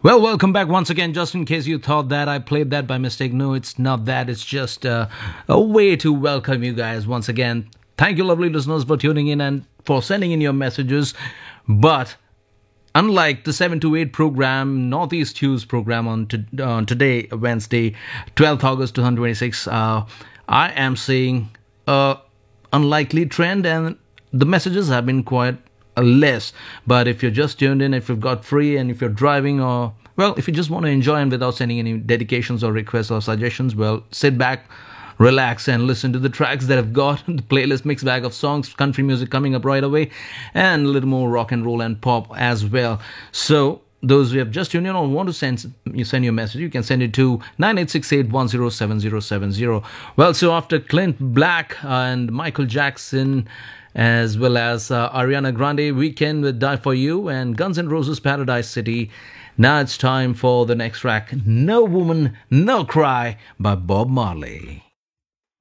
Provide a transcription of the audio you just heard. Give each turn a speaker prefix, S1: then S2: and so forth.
S1: Well, welcome back once again. Just in case you thought that I played that by mistake, no, it's not that. It's just a way to welcome you guys once again. Thank you, lovely listeners, for tuning in and for sending in your messages. But unlike the 7 to 8 program, Northeast Tues program on today, Wednesday, 12th August 2026, I am seeing a unlikely trend and the messages have been quite less. But if you're just tuned in, if you've got free and if you're driving or, well, if you just want to enjoy and without sending any dedications or requests or suggestions, well, sit back, relax and listen to the tracks that I've got. The playlist mixed bag of songs, country music coming up right away, and a little more rock and roll and pop as well. So those who have just tuned in or want to send your message, you can send it to 9868107070. Well, so after Clint Black and Michael Jackson, as well as Ariana Grande, Weekend with Die For You, and Guns N' Roses Paradise City. Now it's time for the next track, No Woman, No Cry by Bob Marley.